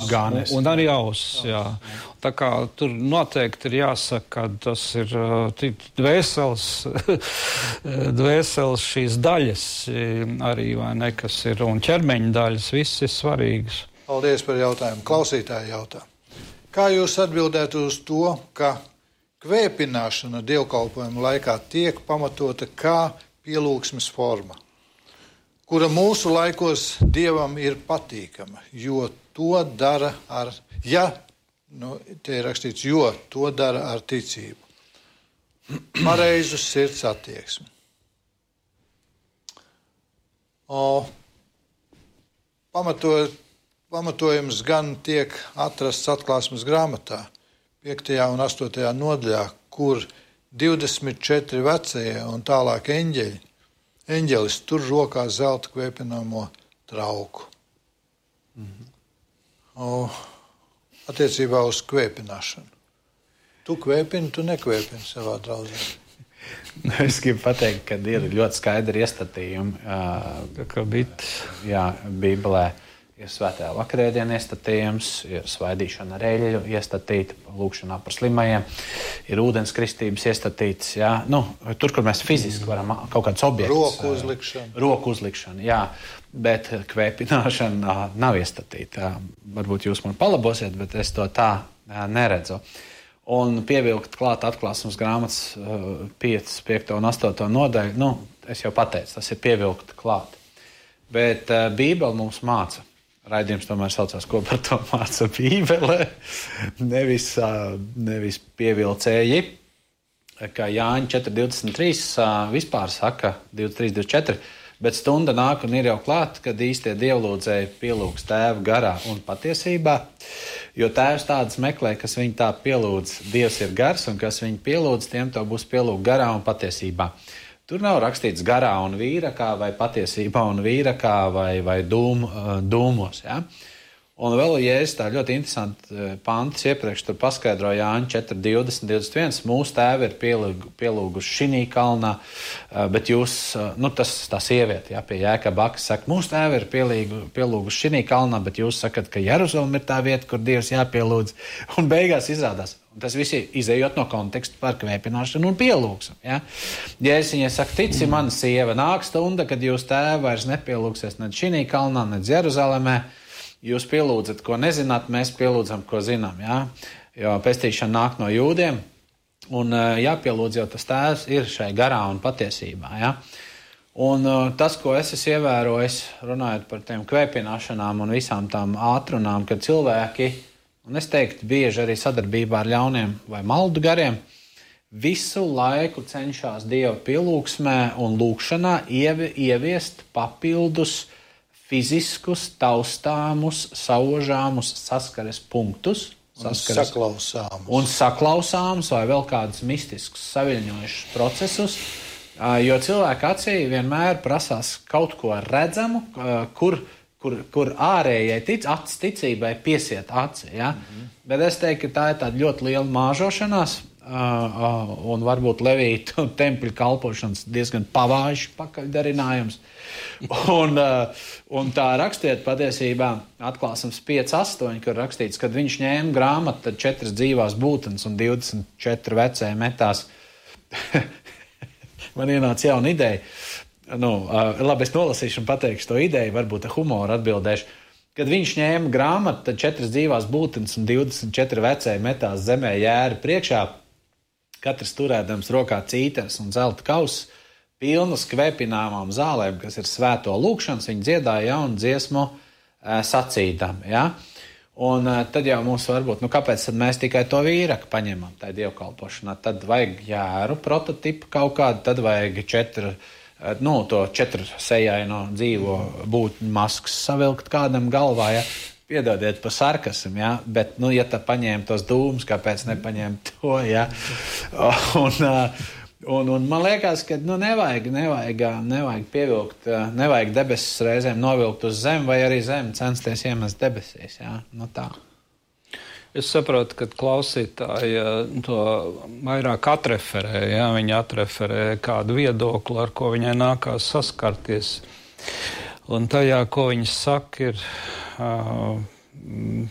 Un arī auss, jā. Tā kā tur noteikti ir jāsaka, ka tas ir dvēseles šīs daļas arī, vai ne, kas ir, un ķermeņa daļas, viss ir svarīgas. Paldies par jautājumu. Klausītāji jautā. Kā jūs atbildētu uz to, ka kvēpināšana dievkalpojuma laikā tiek pamatota kā pielūgsmes forma, kura mūsu laikos Dievam ir patīkama, jo to dara te ir rakstīts, jo to dara ar ticību. Pareizu sirds attieksmi. Pamatojums gan tiek atrasts atklāsmes grāmatā, 5. un 8. nodaļā, kur 24 vecie un tālāk eņģelis tur rokā zelta kvēpināmo trauku. Attiecībā uz kvēpināšanu. Tu kvēpini, tu nekvēpini savā draudzē. Es gribu pateikt, ka ir ļoti skaidri iestatījumi. Bībelē ir svētajā vakarēdiena iestatījums, ir svaidīšana ar eļļu iestatīta, lūkšanā par slimajiem, ir ūdens kristības iestatīts. Tur, kur mēs fiziski varam kaut kādus objektus. Roku uzlikšana, jā. Bet kvēpināšana nav iestatīta. Varbūt jūs man palabosiet, bet es to tā neredzu. Un pievilkt klāt atklāsmes grāmatas 5. un 8. nodaļu, es jau pateicu, tas ir pievilkt klāt. Bet Bībele mums māca. Raidījums tomēr saucās, ko par to māca Bībele, nevis pievilcēji, kā Jāņa 4.23 vispār saka, 23.24, bet stunda nāk un ir jau klāt, kad īstie dievlūdzēji pielūgs Tēvu garā un patiesībā, jo Tēvs tādas meklē, kas viņu tā pielūdz. Dievs ir gars, un kas viņu pielūdz, tiem to būs pielūgt garā un patiesībā. Tur nav rakstīts garā un vīrakā, vai patiesībā un vīrakā, vai dūmos. Ja? Un vēl Jēzus tā ļoti interesanti pantus iepriekš tur paskaidroja Jāņa 4.20.21. Mūsu tēvi ir pielūguši šinī kalnā, bet jūs, tā sieviete, pie Jēkaba akas saka, mūsu tēvi ir pielūguši šinī kalnā, bet jūs sakat, ka Jeruzalem ir tā vieta, kur Dievs jāpielūdz. Un beigās izrādās. Tas viss ir izējot no konteksta par kvēpināšanu un pielūgsmu. Ja? Jēzus viņai saka, tici man, sieva, nāk stunda, kad jūs tēvi vairs nepielūgsies ne šinī kalnā, ne Jeruzalemē. Jūs pielūdzat, ko nezināt, mēs pielūdzam, ko zinām. Ja? Jo pestīšana nāk no jūdiem, un jāpielūdz jau tas tēvs ir šai garā un patiesībā. Ja? Un tas, ko es esmu ievērojis, runājot par tiem kvēpināšanām un visām tām ātrunām, kad cilvēki, un es teiktu, bieži arī sadarbībā ar ļauniem vai maldu gariem, visu laiku cenšas Dieva pielūgsmē un lūkšanā ieviest papildus fiziskus, taustāmus, saužāmus saskares punktus. Saklausāmus vai vēl kādus mistiskus saviļņojušus procesus, jo cilvēka acī vienmēr prasās kaut ko redzamu, kur ārējai ticībai piesiet aci. Ja? Bet es teiktu, ka tā ir tāda ļoti liela māžošanās un varbūt levītu un tempļu kalpošanas diezgan pavājuši pakaļdarinājums. Un tā rakstiet patiesībā atklāsmes 5.8, kur rakstīts, kad viņš ņēma grāmatu, tad 4 dzīvās būtnes un 24 vecēji metās. Man ienāca jauna ideja. Labi, es nolasīšu un pateikšu to ideju, varbūt ar humoru atbildēšu. Kad viņš ņēma grāmatu, tad 4 dzīvās būtnes un 24 vecēji metās zemē jēra priekšā, katrs turēdams rokā cīteres un zelta kausus, pilnas kvēpināmām zālēm, kas ir svēto lūkšanas, viņi dziedāja jaunu dziesmu sacīdam. Ja? Un tad jau mums varbūt, kāpēc tad mēs tikai to vīraku paņemam tai dievkalpošanā? Tad vajag jēru prototipu kaut kādu, tad vajag 4 sejaino dzīvo būtņu maskas savilkt kādam galvā, ja? Piedodiet par sarkasmu, ja? Bet, ja tā paņēma tos dūmus, kāpēc nepaņēma to, ja? Un man liekas, ka nevajag pievilkt, nevajag debesis reizēm novilkt uz zemi, vai arī zemi censties iemest debesīs, ja? Tā. Es saprotu, ka klausītāji to vairāk atreferē, ja? Viņi atreferē kādu viedokli, ar ko viņai nākās saskarties. Un tajā, ko viņi saka, ir